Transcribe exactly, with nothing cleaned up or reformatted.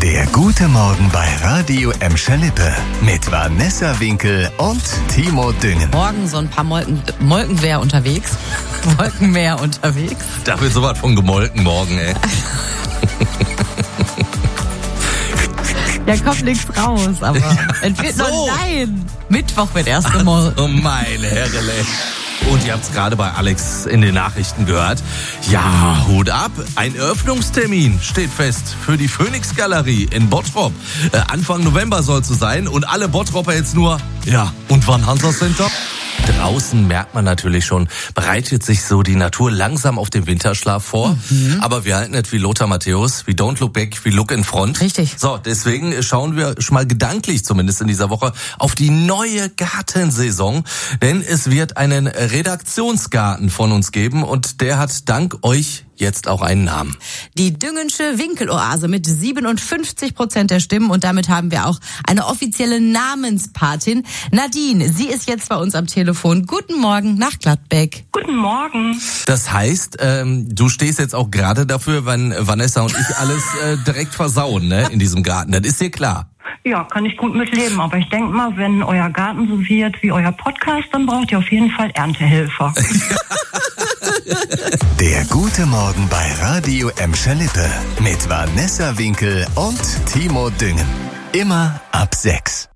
Der gute Morgen bei Radio Emscher Lippe mit Vanessa Winkel und Timo Düngen. Morgen so ein paar Molken, Molkenwehr unterwegs. Molkenmeer unterwegs. Da wird sowas von gemolken morgen, ey. Ja, kommt nichts raus, aber es wird so. noch nein. Mittwoch wird erst gemolken. Oh meine Herrele. Und ihr habt es gerade bei Alex in den Nachrichten gehört. Ja, Hut ab. Ein Eröffnungstermin steht fest für die Phoenix Galerie in Bottrop. Äh, Anfang November soll es so sein. Und alle Bottropper jetzt nur, ja, und wann Hansa Center? Draußen merkt man natürlich schon, bereitet sich so die Natur langsam auf den Winterschlaf vor. Mhm. Aber wir halten nicht wie Lothar Matthäus, wie Don't Look Back, wie Look in Front. Richtig. So, deswegen schauen wir schon mal gedanklich zumindest in dieser Woche auf die neue Gartensaison. Denn es wird einen Redaktionsgarten von uns geben und der hat dank euch jetzt auch einen Namen. Die Düngensche Winkeloase mit siebenundfünfzig Prozent der Stimmen und damit haben wir auch eine offizielle Namenspatin. Nadine, sie ist jetzt bei uns am Telefon. Guten Morgen nach Gladbeck. Guten Morgen. Das heißt, ähm, du stehst jetzt auch gerade dafür, wenn Vanessa und ich alles äh, direkt versauen, ne, in diesem Garten. Das ist dir klar. Ja, kann ich gut mitleben, aber ich denke mal, wenn euer Garten so wird wie euer Podcast, dann braucht ihr auf jeden Fall Erntehelfer. Der gute Morgen bei Radio Emscher Lippe mit Vanessa Winkel und Timo Düngen. Immer ab sechs.